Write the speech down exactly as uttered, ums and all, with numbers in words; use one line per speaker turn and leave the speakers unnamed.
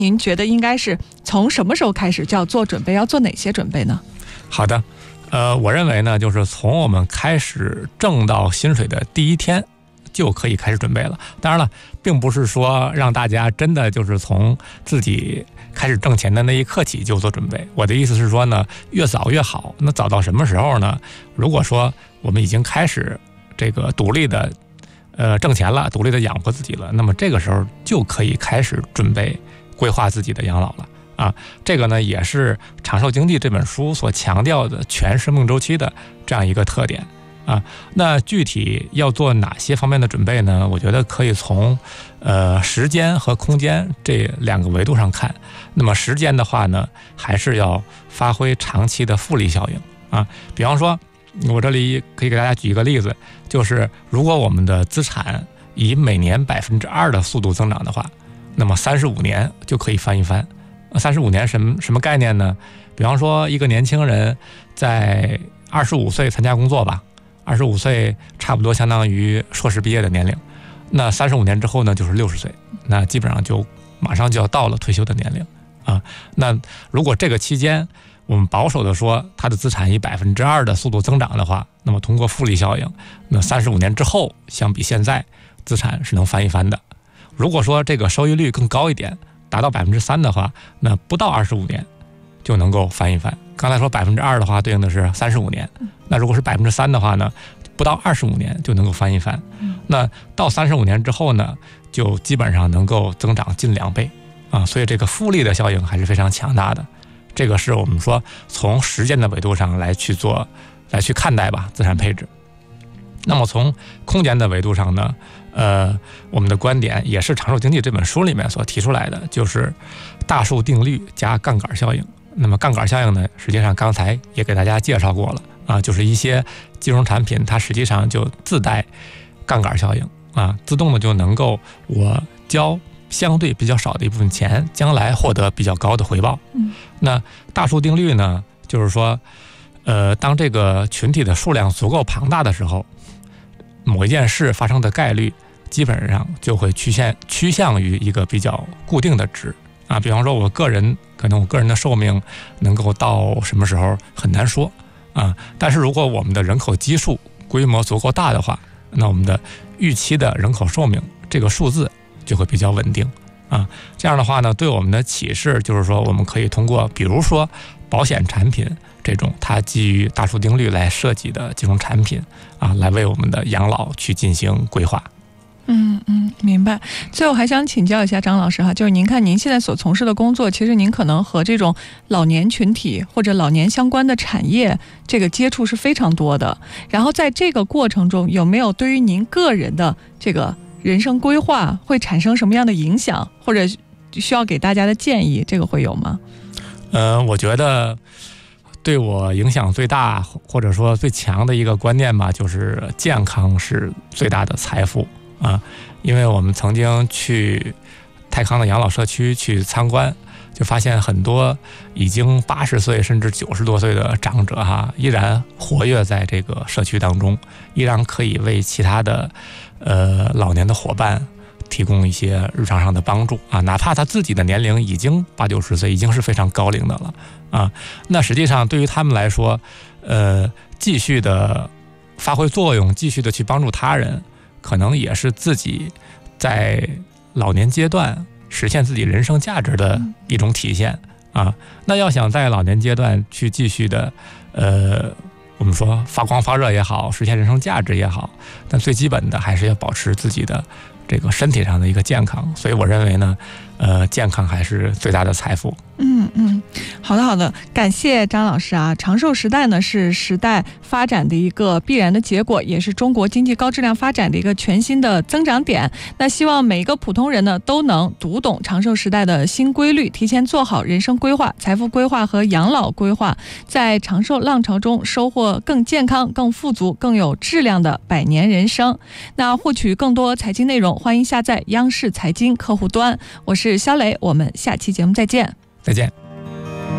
您觉得应该是从什么时候开始就要做准备，要做哪些准备呢？
好的，呃，我认为呢，就是从我们开始挣到薪水的第一天就可以开始准备了。当然了，并不是说让大家真的就是从自己开始挣钱的那一刻起就做准备。我的意思是说呢，越早越好。那早到什么时候呢？如果说我们已经开始这个独立的呃挣钱了，独立的养活自己了，那么这个时候就可以开始准备规划自己的养老了啊。这个呢也是《长寿经济》这本书所强调的全生命周期的这样一个特点啊。那具体要做哪些方面的准备呢？我觉得可以从呃时间和空间这两个维度上看。那么时间的话呢，还是要发挥长期的复利效应啊。比方说，我这里可以给大家举一个例子，就是如果我们的资产以每年百分之二的速度增长的话，那么三十五年就可以翻一番。三十五年什么什么概念呢？比方说一个年轻人在二十五岁参加工作吧，二十五岁差不多相当于硕士毕业的年龄，那三十五年之后呢就是六十岁，那基本上就马上就要到了退休的年龄啊。那如果这个期间我们保守的说他的资产以百分之二的速度增长的话，那么通过复利效应，那三十五年之后相比现在资产是能翻一番的。如果说这个收益率更高一点，达到百分之三的话，那不到二十五年就能够翻一番。刚才说百分之二的话，对应的是三十五年。那如果是百分之三的话呢，不到二十五年就能够翻一番。那到三十五年之后呢，就基本上能够增长近两倍啊。所以这个复利的效应还是非常强大的。这个是我们说从时间的维度上来去做，来去看待吧资产配置。那么从空间的维度上呢，呃，我们的观点也是《长寿经济》这本书里面所提出来的，就是大数定律加杠杆效应。那么杠杆效应呢，实际上刚才也给大家介绍过了啊，就是一些金融产品它实际上就自带杠杆效应啊，自动的就能够我交相对比较少的一部分钱，将来获得比较高的回报。
嗯，
那大数定律呢，就是说，呃，当这个群体的数量足够庞大的时候，某一件事发生的概率基本上就会趋向趋向于一个比较固定的值啊。比方说，我个人可能我个人的寿命能够到什么时候很难说啊，但是如果我们的人口基数规模足够大的话，那我们的预期的人口寿命这个数字就会比较稳定啊。这样的话呢，对我们的启示就是说，我们可以通过比如说保险产品这种它基于大数定律来设计的金融产品啊，来为我们的养老去进行规划。
嗯嗯，明白。最后还想请教一下张老师哈，就是您看您现在所从事的工作，其实您可能和这种老年群体或者老年相关的产业这个接触是非常多的。然后在这个过程中，有没有对于您个人的这个人生规划会产生什么样的影响，或者需要给大家的建议，这个会有吗？
呃，我觉得对我影响最大或者说最强的一个观念吧，就是健康是最大的财富啊。因为我们曾经去泰康的养老社区去参观，就发现很多已经八十岁甚至九十多岁的长者哈，依然活跃在这个社区当中，依然可以为其他的呃老年的伙伴提供一些日常上的帮助啊，哪怕他自己的年龄已经八九十岁，已经是非常高龄的了啊。那实际上对于他们来说，呃，继续的发挥作用，继续的去帮助他人，可能也是自己在老年阶段实现自己人生价值的一种体现啊。那要想在老年阶段去继续的，呃，我们说发光发热也好，实现人生价值也好，但最基本的还是要保持自己的这个身体上的一个健康。所以我认为呢，呃，健康还是最大的财富。
嗯嗯，好的好的，感谢张老师啊。长寿时代呢是时代发展的一个必然的结果，也是中国经济高质量发展的一个全新的增长点。那希望每一个普通人呢都能读懂长寿时代的新规律，提前做好人生规划、财富规划和养老规划，在长寿浪潮中收获更健康、更富足、更有质量的百年人生。那获取更多财经内容，欢迎下载央视财经客户端。我是肖磊，我们下期节目再见。
再见。